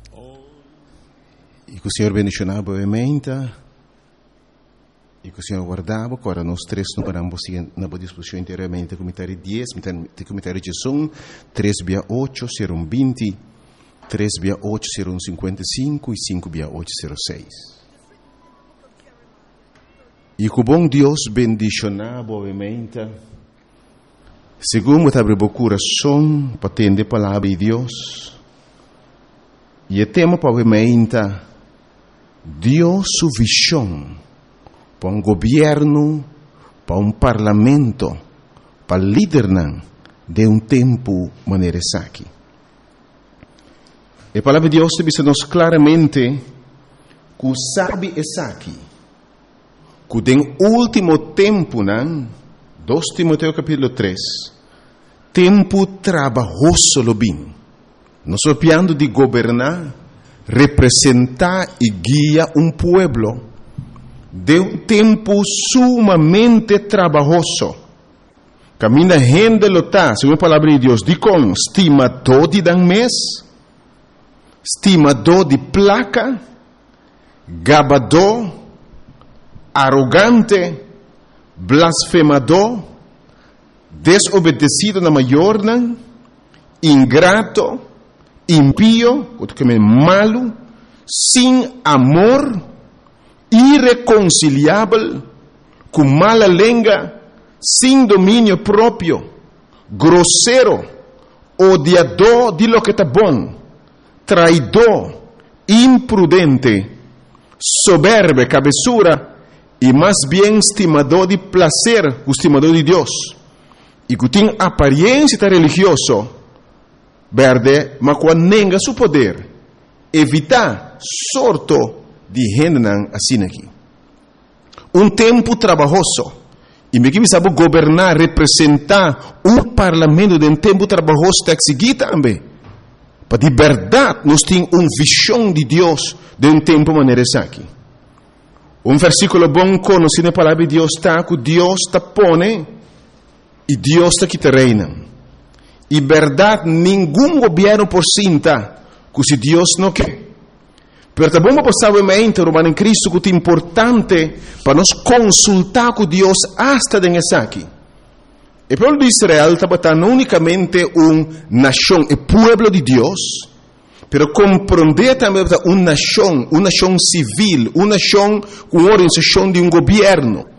E que o Senhor bendicionava obviamente, e que o Senhor guardava, agora nós três não paramos na discussão inteiramente, comentário 10, comentário de som, 3/8, serão 20, 3/8 serão 55 e 5/8 serão 6. E que o bom Deus bendicionava obviamente, segundo abre o coração para atender a palavra de Deus, e o tema obviamente, Deus sua visão para um governo, para um parlamento, para liderar de um tempo maneira aqui. A palavra de Deus diz-nos claramente que sabe aqui, que no último tempo, 2 Timoteo capítulo 3, tempo trabalhoso lo bem. Nós estamos falando de governar, representar e guiar um pueblo de um tempo sumamente trabalhoso. Camina gente lota, segundo a palavra de Deus, diz com estimador de dan mês, estimador de placa, gabador, arrogante, blasfemador, desobedecido na maior, ingrato, impío, malo, sem amor, irreconciliável, com mala língua, sem domínio próprio, grosseiro, odiador de lo que está bom, traidor, imprudente, soberbo, cabeçura, e mais bem estimador de prazer, estimador de Deus, e que tem aparência religiosa, verde, mas quando nega seu poder, evitar sorto de gente assim aqui. Um tempo trabalhoso, e me que sabe governar, representar um parlamento de um tempo trabalhoso está seguir também. Para de verdade, nós temos uma visão de Deus de um tempo maneira aqui. Um versículo bom conhecido na palavra de Deus está que Deus está pone e Deus está que te reina. E verdade, nenhum governo por cinta, que se Deus não quer. Pero também vamos passar em Cristo que é importante para nós consultar com Deus hasta dentro aqui. O povo de Israel estava não unicamente uma nação, o povo de Deus, pero compreender também uma nação civil, uma nação com organização de um governo.